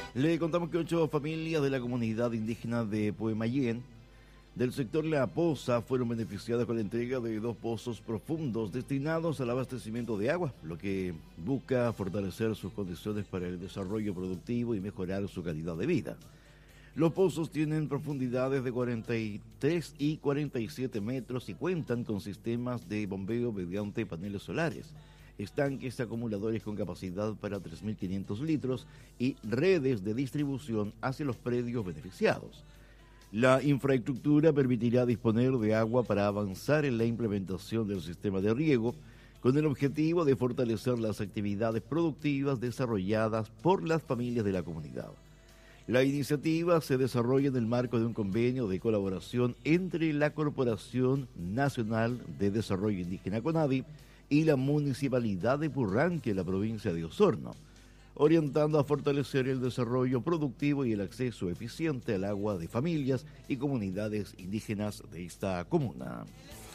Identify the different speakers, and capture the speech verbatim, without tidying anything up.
Speaker 1: Le contamos que ocho familias de la comunidad indígena de Puemayén, del sector La Poza, fueron beneficiadas con la entrega de dos pozos profundos destinados al abastecimiento de agua, lo que busca fortalecer sus condiciones para el desarrollo productivo y mejorar su calidad de vida. Los pozos tienen profundidades de cuarenta y tres y cuarenta y siete metros y cuentan con sistemas de bombeo mediante paneles solares, estanques acumuladores con capacidad para tres mil quinientos litros y redes de distribución hacia los predios beneficiados. La infraestructura permitirá disponer de agua para avanzar en la implementación del sistema de riego, con el objetivo de fortalecer las actividades productivas desarrolladas por las familias de la comunidad. La iniciativa se desarrolla en el marco de un convenio de colaboración entre la Corporación Nacional de Desarrollo Indígena CONADI y la Municipalidad de Purranque, en la provincia de Osorno, orientando a fortalecer el desarrollo productivo y el acceso eficiente al agua de familias y comunidades indígenas de esta comuna.